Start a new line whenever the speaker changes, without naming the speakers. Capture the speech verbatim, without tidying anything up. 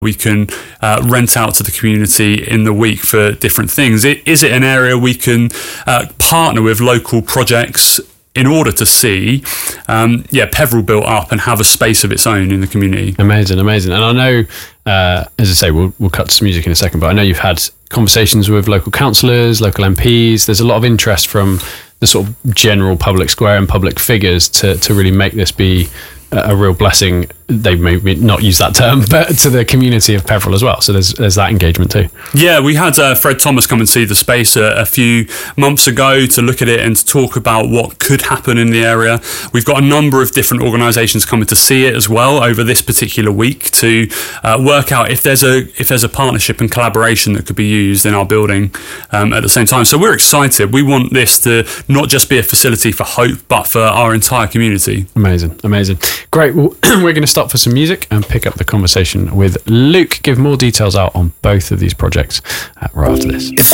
we can uh, rent out to the community in the week for different things. It, is it an area we can uh, partner with local projects in order to see, um, yeah, Peveril built up and have a space of its own in the community?
Amazing, amazing. And I know, uh, as I say, we'll, we'll cut to some music in a second, but I know you've had conversations with local councillors, local M Ps. There's a lot of interest from the sort of general public square and public figures to, to really make this be a real blessing. They may not use that term, but to the community of Peveril as well. So there's there's that engagement too.
Yeah, we had uh, Fred Thomas come and see the space a, a few months ago to look at it and to talk about what could happen in the area. We've got a number of different organisations coming to see it as well over this particular week to uh, work out if there's a if there's a partnership and collaboration that could be used in our building um, at the same time. So we're excited. We want this to not just be a facility for Hope, but for our entire community.
Amazing, amazing. Great. Well, we're going to stop for some music and pick up the conversation with Luke. Give more details out on both of these projects uh, right after this. If